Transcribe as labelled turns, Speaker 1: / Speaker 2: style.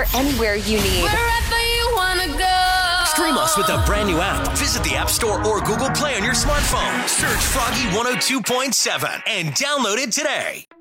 Speaker 1: or anywhere you need.
Speaker 2: Wherever you want to go.
Speaker 3: Stream us with the brand new app. Visit the App Store or Google Play on your smartphone. Search Froggy 102.7 and download it today.